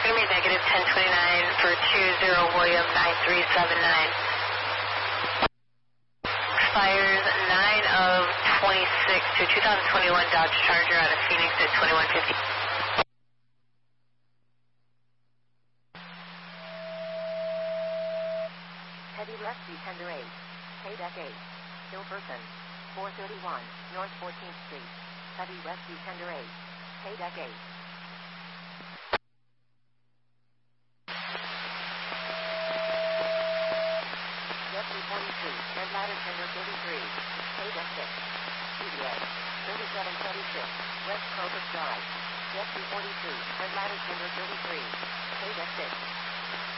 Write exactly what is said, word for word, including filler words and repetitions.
You made negative ten twenty-nine for two zero William nine three seven nine. Expires nine of twenty-six to two thousand twenty-one Dodge Charger out of Phoenix at twenty-one fifty. Heavy left Tender eight. K-Deck eight. Hilperson. four thirty-one North fourteenth Street. Heavy West Tender eight. K-Deck eight. Jeffrey forty-two, Red Ladder Tender thirty-three. K-Deck six. C D A. thirty-seven thirty-six, West Cobras Drive. Jeffrey forty-two, Red Ladder Tender thirty-three. K-Deck six.